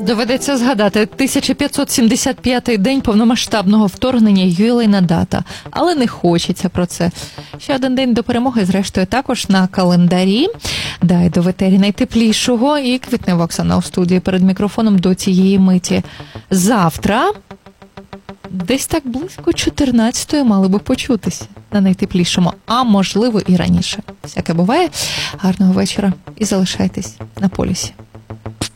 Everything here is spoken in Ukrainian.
Доведеться згадати 1575-й день повномасштабного вторгнення, ювілейна дата. Але не хочеться про це. Ще один день до перемоги, зрештою, також на календарі. Дай до ветері найтеплішого. І Квітнева Оксана у студії перед мікрофоном до цієї миті. Завтра, десь так близько 14-ї мали би почутися на найтеплішому. А можливо і раніше. Всяке буває. Гарного вечора і залишайтесь на полюсі.